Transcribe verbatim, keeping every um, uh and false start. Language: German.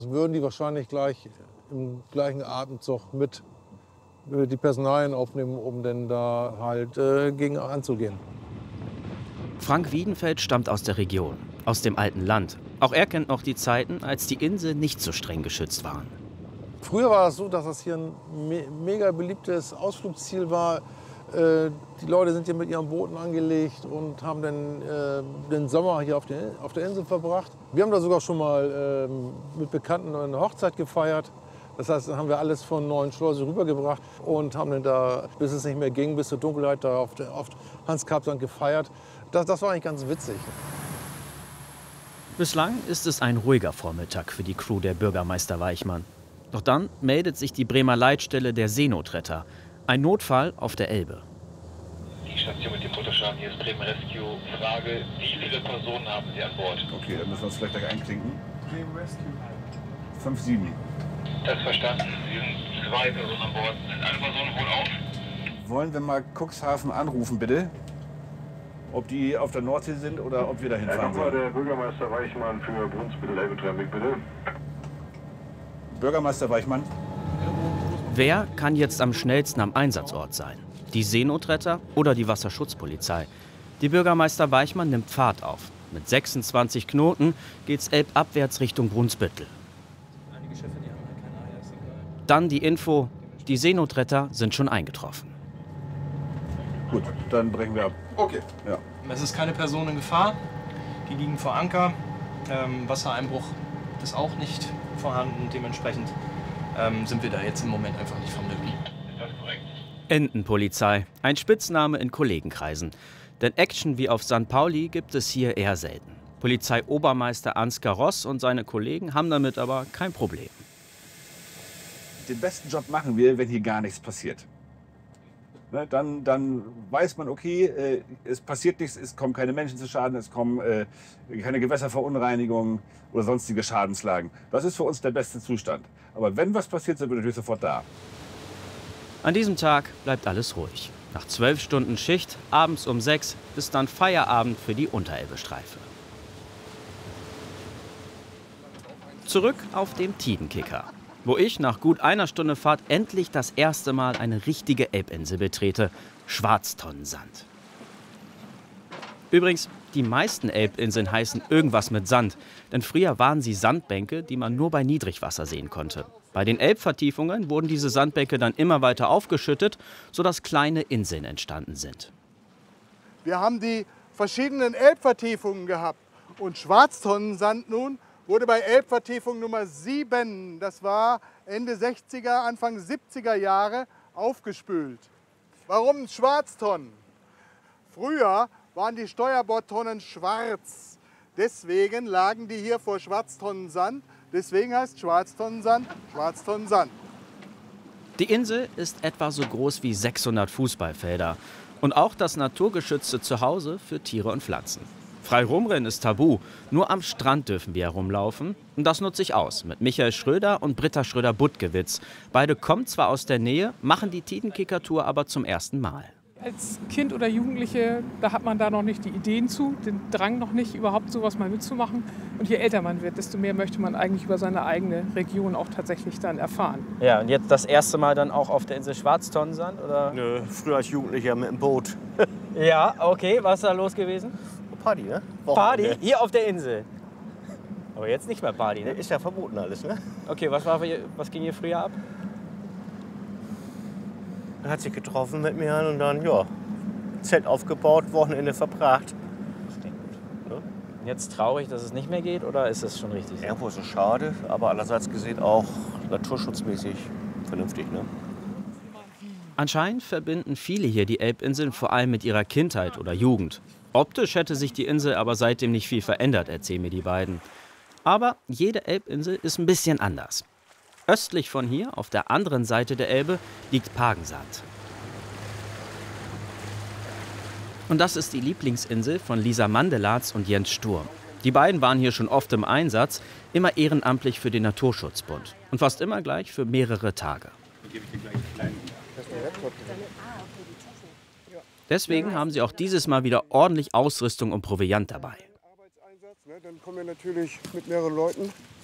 Das würden die wahrscheinlich gleich im gleichen Atemzug mit die Personalien aufnehmen, um denn da halt äh, gegen anzugehen. Frank Wiedenfeld stammt aus der Region, aus dem alten Land. Auch er kennt noch die Zeiten, als die Inseln nicht so streng geschützt waren. Früher war es so, dass das hier ein me mega beliebtes Ausflugsziel war. Äh, die Leute sind hier mit ihren Booten angelegt und haben dann äh, den Sommer hier auf der, auf der Insel verbracht. Wir haben da sogar schon mal äh, mit Bekannten eine Hochzeit gefeiert. Das heißt, dann haben wir alles von Neuenschleuse rübergebracht und haben dann da, bis es nicht mehr ging, bis zur Dunkelheit da auf, der, auf Hans Kapsand gefeiert. Das, das war eigentlich ganz witzig. Bislang ist es ein ruhiger Vormittag für die Crew der Bürgermeister Weichmann. Doch dann meldet sich die Bremer Leitstelle der Seenotretter. Ein Notfall auf der Elbe. Die Station mit dem Mutterschaden, hier ist Bremen Rescue. Frage, wie viele Personen haben Sie an Bord? Okay, dann müssen wir uns vielleicht gleich einklinken. Bremen Rescue. fünf sieben. Das verstanden. Sie sind zwei Personen an Bord. Sind alle Personen wohl auf? Wollen wir mal Cuxhaven anrufen, bitte? Ob die auf der Nordsee sind oder ob wir dahin fahren sollen. Der Bürgermeister Weichmann für Brunsbüttel-Elbe-Traffic, bitte. Bürgermeister Weichmann. Wer kann jetzt am schnellsten am Einsatzort sein? Die Seenotretter oder die Wasserschutzpolizei? Die Bürgermeister Weichmann nimmt Fahrt auf. Mit sechsundzwanzig Knoten geht's elbabwärts Richtung Brunsbüttel. Dann die Info, die Seenotretter sind schon eingetroffen. Gut, dann brechen wir ab. Okay. Ja. Es ist keine Person in Gefahr. Die liegen vor Anker. Ähm, Wassereinbruch ist auch nicht vorhanden. Dementsprechend ähm, sind wir da jetzt im Moment einfach nicht vonnöten. Ist das korrekt? Entenpolizei, ein Spitzname in Kollegenkreisen. Denn Action wie auf Sankt Pauli gibt es hier eher selten. Polizeiobermeister Ansgar Ross und seine Kollegen haben damit aber kein Problem. Den besten Job machen wir, wenn hier gar nichts passiert. Ne, dann, dann weiß man, okay, äh, es passiert nichts, es kommen keine Menschen zu Schaden, es kommen äh, keine Gewässerverunreinigungen oder sonstige Schadenslagen. Das ist für uns der beste Zustand. Aber wenn was passiert, sind wir natürlich sofort da. An diesem Tag bleibt alles ruhig. Nach zwölf Stunden Schicht, abends um sechs, ist dann Feierabend für die Unterelbe-Streife. Zurück auf dem Tidenkicker, wo ich nach gut einer Stunde Fahrt endlich das erste Mal eine richtige Elbinsel betrete, Schwarztonnensand. Übrigens, die meisten Elbinseln heißen irgendwas mit Sand, denn früher waren sie Sandbänke, die man nur bei Niedrigwasser sehen konnte. Bei den Elbvertiefungen wurden diese Sandbänke dann immer weiter aufgeschüttet, sodass kleine Inseln entstanden sind. Wir haben die verschiedenen Elbvertiefungen gehabt und Schwarztonnensand nun wurde bei Elbvertiefung Nummer sieben, das war Ende sechziger, Anfang siebziger Jahre, aufgespült. Warum Schwarztonnen? Früher waren die Steuerbordtonnen schwarz. Deswegen lagen die hier vor Schwarztonnensand. Deswegen heißt Schwarztonnensand Schwarztonnensand. Die Insel ist etwa so groß wie sechshundert Fußballfelder. Und auch das naturgeschützte Zuhause für Tiere und Pflanzen. Frei rumrennen ist tabu. Nur am Strand dürfen wir herumlaufen. Und das nutze ich aus mit Michael Schröder und Britta Schröder-Buttgewitz. Beide kommen zwar aus der Nähe, machen die Tidenkicker-Tour aber zum ersten Mal. Als Kind oder Jugendliche, da hat man da noch nicht die Ideen zu, den Drang noch nicht, überhaupt sowas mal mitzumachen. Und je älter man wird, desto mehr möchte man eigentlich über seine eigene Region auch tatsächlich dann erfahren. Ja, und jetzt das erste Mal dann auch auf der Insel Schwarztonnensand, oder? Nö, früher als Jugendlicher mit dem Boot. Ja, okay. Was ist da los gewesen? Party, ne? Party? Hier auf der Insel? Aber jetzt nicht mehr Party, ne? Ist ja verboten alles, ne? Okay, was, war, was ging hier früher ab? Er hat sich getroffen mit mir und dann, ja, Zelt aufgebaut, Wochenende verbracht. Das klingt gut. Ja? Jetzt traurig, dass es nicht mehr geht, oder ist es schon richtig? Irgendwo ist es schade, aber andererseits gesehen auch naturschutzmäßig vernünftig, ne? Anscheinend verbinden viele hier die Elbinseln vor allem mit ihrer Kindheit oder Jugend. Optisch hätte sich die Insel aber seitdem nicht viel verändert, erzählen mir die beiden. Aber jede Elbinsel ist ein bisschen anders. Östlich von hier, auf der anderen Seite der Elbe, liegt Pagensand. Und das ist die Lieblingsinsel von Lisa Mandelatz und Jens Sturm. Die beiden waren hier schon oft im Einsatz, immer ehrenamtlich für den Naturschutzbund. Und fast immer gleich für mehrere Tage. Deswegen haben sie auch dieses Mal wieder ordentlich Ausrüstung und Proviant dabei. Dann kommen wir natürlich mit mehreren Leuten